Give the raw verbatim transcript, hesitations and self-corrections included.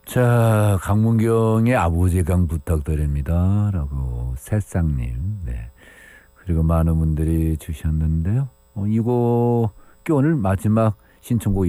자, 강문경의 아버지강 부탁드립니다. 라고 새싹님. 네. 그리고 많은 분들이 주셨는데요. 어, 이곡이 오늘 마지막 신청곡